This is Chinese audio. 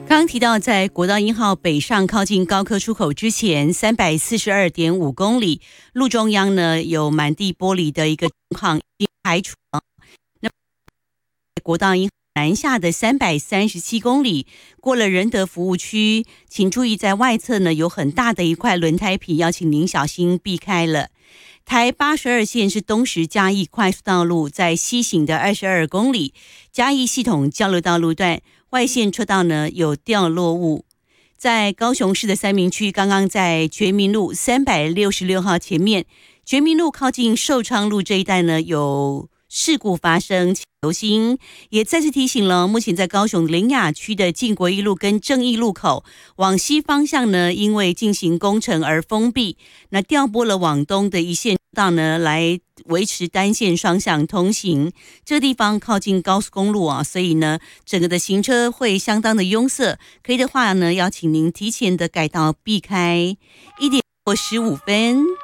刚刚提到，在国道1号北上靠近高科出口之前，342.5公里，路中央呢有满地玻璃的一个情况已经排除了。那国道1号南下的337公里，过了仁德服务区，请注意在外侧呢有很大的一块轮胎皮，要请您小心避开了。台82线是东石嘉义快速道路，在西行的22公里，嘉义系统交流道路段外线车道呢有掉落物。在高雄市的三民区，刚刚在全民路366号前面，全民路靠近寿昌路这一带呢有事故发生，请留心。也再次提醒了，目前在高雄苓雅区的晋国一路跟正义路口往西方向呢，因为进行工程而封闭，那调拨了往东的一线道呢，来维持单线双向通行。这个地方靠近高速公路啊，所以呢，整个的行车会相当的拥塞。可以的话呢，要请您提前的改道避开。1点过15分。